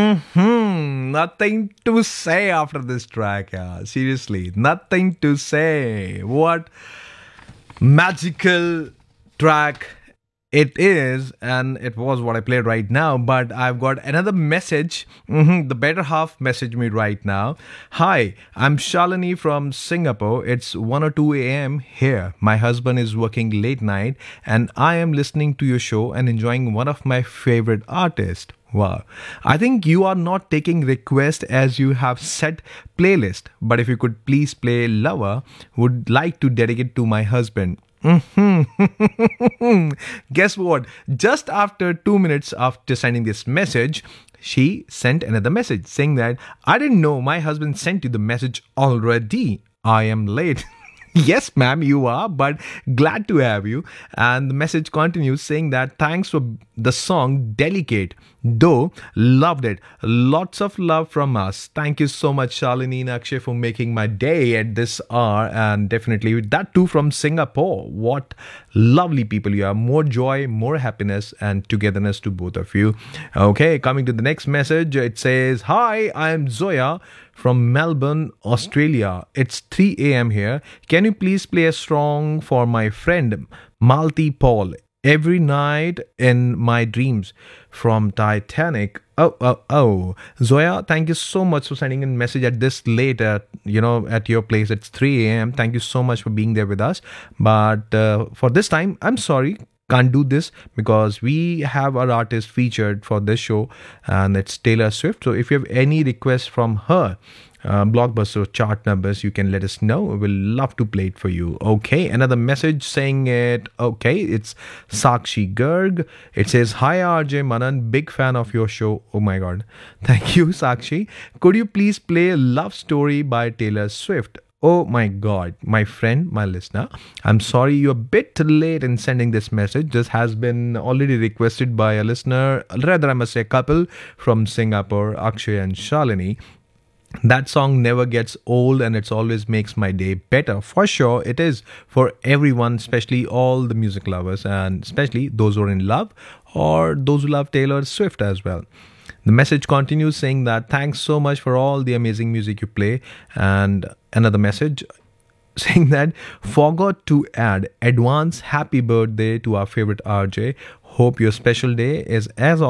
Nothing to say after this track, yeah. Seriously, nothing to say. What magical track it is, and it was what I played right now. But I've got another message. The better half messaged me right now. Hi, I'm Shalini from Singapore. It's 1 or 2 a.m. here. My husband is working late night, and I am listening to your show and enjoying one of my favorite artists. Wow. I think you are not taking request as you have set playlist, but if you could please play Lover, would like to dedicate to my husband. Guess what? Just after 2 minutes after sending this message, she sent another message saying that I didn't know my husband sent you the message already. I am late. Yes, ma'am, you are, but glad to have you. And the message continues saying that thanks for the song Delicate, though loved it. Lots of love from us. Thank you so much, Shalini and Akshay, for making my day at this hour. And definitely that too from Singapore. What lovely people you are. More joy, more happiness, and togetherness to both of you. Okay, coming to the next message, it says, Hi, I'm Zoya from Melbourne, Australia. It's 3 a.m. here. Can you please play a song for my friend Malti Paul? Every night in my dreams from Titanic. Oh. Zoya, thank you so much for sending in message at this late, at your place. It's 3 a.m. Thank you so much for being there with us. But for this time, I'm sorry. Can't do this because we have our artist featured for this show, and it's Taylor Swift. So if you have any requests from her blockbuster chart numbers, you can let us know. We'll love to play it for you. Okay, another message saying it. Okay, it's Sakshi Garg. It says, Hi RJ Manan, big fan of your show. Oh my god, thank you Sakshi. Could you please play Love Story by Taylor Swift? Oh my god, my friend, my listener, I'm sorry you're a bit late in sending this message. This has been already requested by a listener, rather I must say a couple from Singapore, Akshay and Shalini. That song never gets old and it always makes my day better. For sure, it is for everyone, especially all the music lovers and especially those who are in love or those who love Taylor Swift as well. The message continues saying that thanks so much for all the amazing music you play. And another message saying that forgot to add advance happy birthday to our favorite RJ. Hope your special day is as